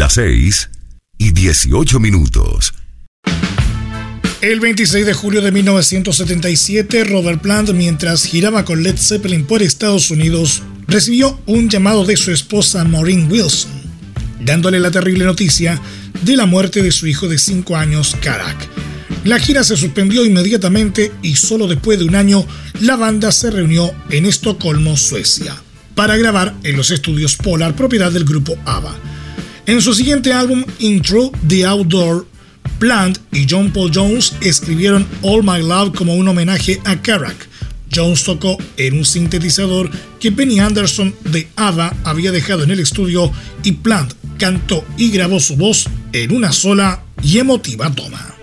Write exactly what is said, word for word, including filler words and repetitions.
Las seis y dieciocho minutos. El veintiséis de julio de mil novecientos setenta y siete, Robert Plant, mientras giraba con Led Zeppelin por Estados Unidos, recibió un llamado de su esposa Maureen Wilson, dándole la terrible noticia de la muerte de su hijo de cinco años, Karak. La gira se suspendió inmediatamente y solo después de un año la banda se reunió en Estocolmo, Suecia, para grabar en los estudios Polar, propiedad del grupo ABBA. En su siguiente álbum, Intro the Outdoor, Plant y John Paul Jones escribieron All My Love como un homenaje a Karak. Jones tocó en un sintetizador que Benny Anderson de ABBA había dejado en el estudio y Plant cantó y grabó su voz en una sola y emotiva toma.